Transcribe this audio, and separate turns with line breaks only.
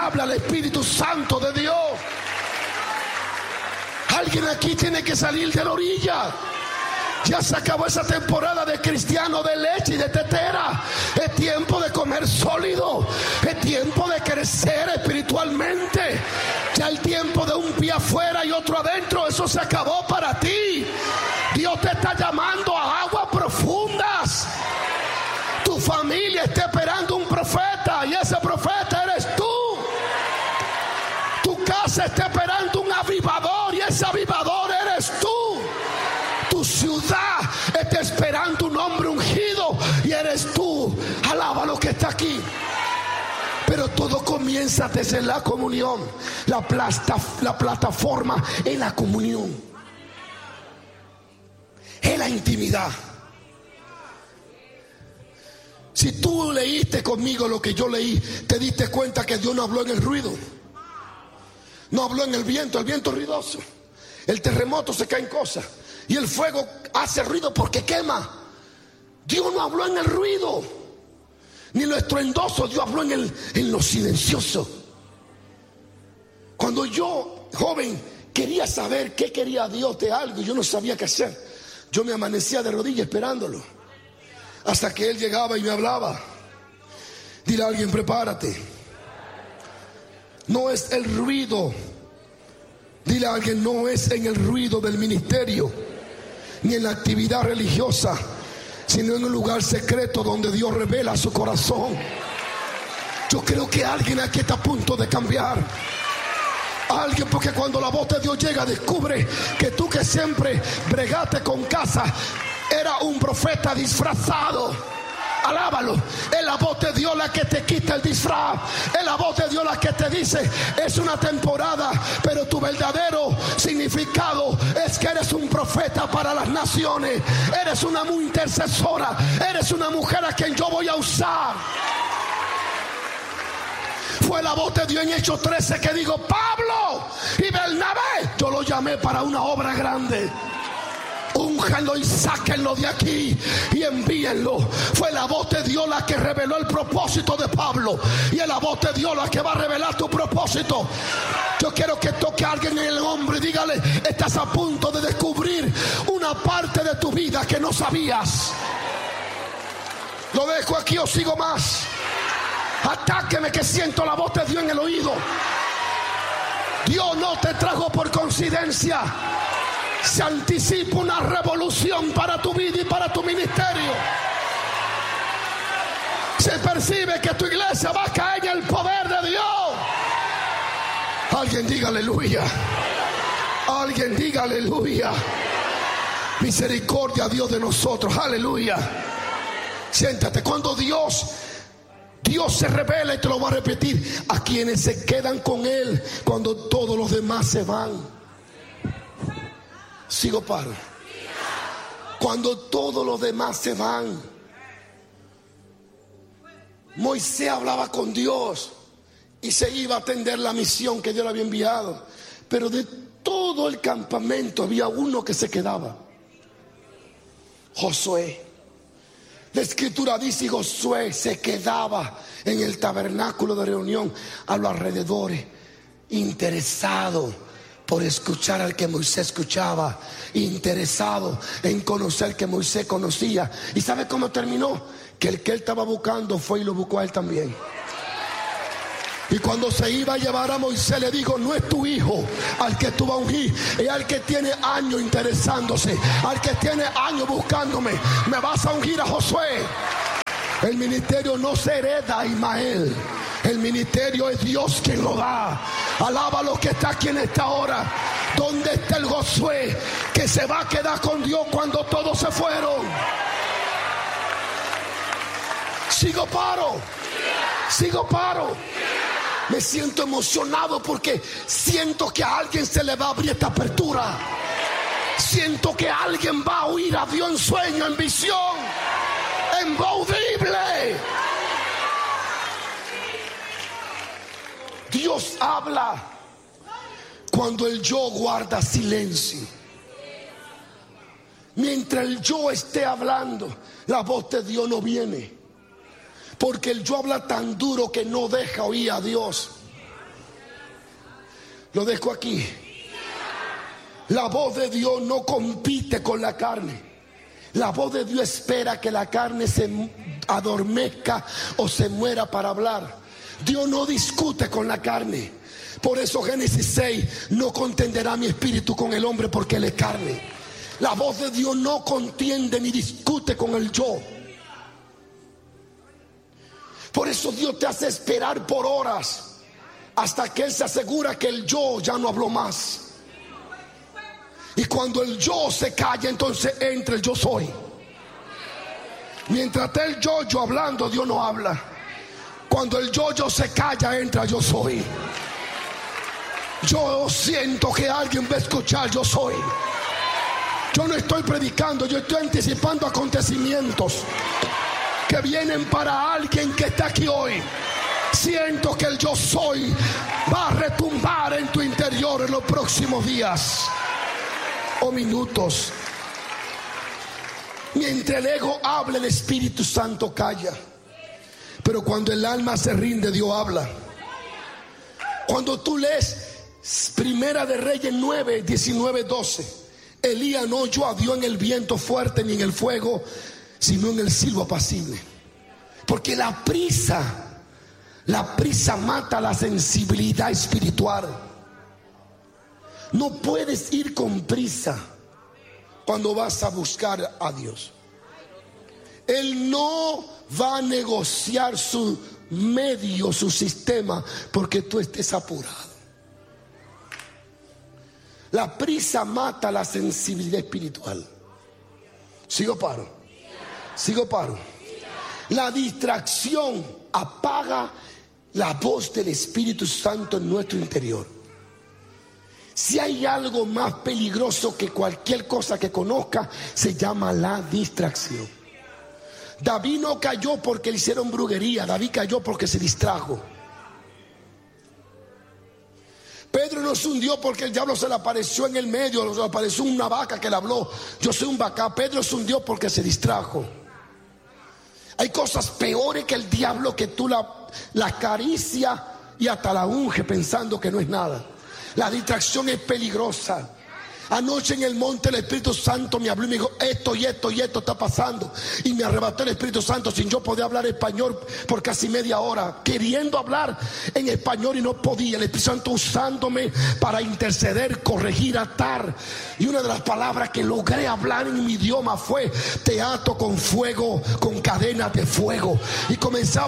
habla el Espíritu Santo de Dios. Alguien aquí tiene que salir de la orilla. Ya se acabó esa temporada de cristiano de leche y de tetera. Es tiempo de comer sólido. Es tiempo de crecer espiritualmente. Ya el tiempo de un pie afuera y otro adentro, eso se acabó para ti. Dios te está llamando a aguas profundas. Tu familia está esperando un profeta y ese profeta eres tú. Tu casa está esperando un avivador y ese avivador eres tú. Tu ciudad está esperando un hombre ungido y eres tú. Alaba lo que está aquí. Pero todo comienza desde la comunión. La plataforma es la comunión, es la intimidad. Si tú leíste conmigo lo que yo leí, te diste cuenta que Dios no habló en el ruido, no habló en el viento ruidoso. El terremoto se caen cosas y el fuego hace ruido porque quema. Dios no habló en el ruido ni lo estruendoso. Dios habló en lo silencioso. Cuando yo, joven, quería saber qué quería Dios de algo y yo no sabía qué hacer, yo me amanecía de rodillas esperándolo hasta que Él llegaba y me hablaba. Dile a alguien: prepárate. No es el ruido. Dile a alguien: no es en el ruido del ministerio ni en la actividad religiosa, sino en un lugar secreto donde Dios revela su corazón. Yo creo que alguien aquí está a punto de cambiar. Alguien, porque cuando la voz de Dios llega, descubre que tú, que siempre bregaste con casa, era un profeta disfrazado. Alábalo. Es la voz de Dios la que te quita el disfraz. Es la voz de Dios la que te dice: es una temporada, pero tu verdadero significado es que eres un profeta para las naciones. Eres una intercesora. Eres una mujer a quien yo voy a usar. Fue la voz de Dios en Hechos 13 que dijo: Pablo y Bernabé, yo lo llamé para una obra grande. Únjanlo y sáquenlo de aquí y envíenlo. Fue la voz de Dios la que reveló el propósito de Pablo, y es la voz de Dios la que va a revelar tu propósito. Yo quiero que toque a alguien en el hombro y dígale: estás a punto de descubrir una parte de tu vida que no sabías. ¿Lo dejo aquí o sigo más? Atáqueme, que siento la voz de Dios en el oído. Dios no te trajo por coincidencia. Se anticipa una revolución para tu vida y para tu ministerio. Se percibe que tu iglesia va a caer en el poder de Dios. Alguien diga aleluya. Alguien diga aleluya. Misericordia, Dios de nosotros. Aleluya. Siéntate. Cuando Dios se revela, y te lo voy a repetir, a quienes se quedan con Él cuando todos los demás se van. Sigo, paro. Cuando todos los demás se van. Moisés hablaba con Dios y se iba a atender la misión que Dios le había enviado, pero de todo el campamento había uno que se quedaba: Josué. La escritura dice: y Josué se quedaba en el tabernáculo de reunión a los alrededores, interesado por escuchar al que Moisés escuchaba, interesado en conocer que Moisés conocía. ¿Y sabe cómo terminó? Que el que él estaba buscando fue y lo buscó a él también. Y cuando se iba a llevar a Moisés, le dijo: no es tu hijo al que tú vas a ungir, es al que tiene años interesándose, al que tiene años buscándome. Me vas a ungir a Josué. El ministerio no se hereda a Ismael. El ministerio es Dios quien lo da. Alaba lo que está aquí en esta hora. ¿Dónde está el Josué que se va a quedar con Dios cuando todos se fueron? Sigo, paro. Sigo, paro. Me siento emocionado porque siento que a alguien se le va a abrir esta apertura. Siento que alguien va a oír a Dios en sueño, en visión, en voz audible. Dios habla cuando el yo guarda silencio. Mientras el yo esté hablando, la voz de Dios no viene, porque el yo habla tan duro que no deja oír a Dios. Lo dejo aquí. La voz de Dios no compite con la carne. La voz de Dios espera que la carne se adormezca o se muera para hablar. Dios no discute con la carne. Por eso Génesis 6, no contenderá mi espíritu con el hombre porque él es carne. La voz de Dios no contiende ni discute con el yo. Por eso Dios te hace esperar por horas hasta que Él se asegura que el yo ya no habló más. Y cuando el yo se calla, entonces entra el yo soy. Mientras está el yo hablando, Dios no habla. Cuando el yo se calla, entra yo soy. Yo siento que alguien va a escuchar yo soy. Yo no estoy predicando, yo estoy anticipando acontecimientos que vienen para alguien que está aquí hoy. Siento que el yo soy va a retumbar en tu interior en los próximos días o minutos. Mientras el ego habla, el Espíritu Santo calla. Pero cuando el alma se rinde, Dios habla. Cuando tú lees Primera de Reyes 9, 19, 12, Elías no oyó a Dios en el viento fuerte ni en el fuego, sino en el silbo apacible. Porque la prisa mata la sensibilidad espiritual. No puedes ir con prisa cuando vas a buscar a Dios. Él no va a negociar su medio, su sistema, porque tú estés apurado. La prisa mata la sensibilidad espiritual. ¿Sigo paro? ¿Sigo paro? La distracción apaga la voz del Espíritu Santo en nuestro interior. Si hay algo más peligroso que cualquier cosa que conozca, se llama la distracción. David no cayó porque le hicieron brujería. David cayó porque se distrajo. Pedro no se hundió porque el diablo se le apareció en el medio, se le apareció una vaca que le habló: yo soy un vaca. Pedro se hundió porque se distrajo. Hay cosas peores que el diablo, que tú la acaricia y hasta la unge pensando que no es nada. La distracción es peligrosa. Anoche en el monte el Espíritu Santo me habló y me dijo: esto y esto y esto está pasando. Y me arrebató el Espíritu Santo sin yo poder hablar español por casi media hora, queriendo hablar en español y no podía. El Espíritu Santo usándome para interceder, corregir, atar. Y una de las palabras que logré hablar en mi idioma fue: te ato con fuego, con cadenas de fuego. Y comencé a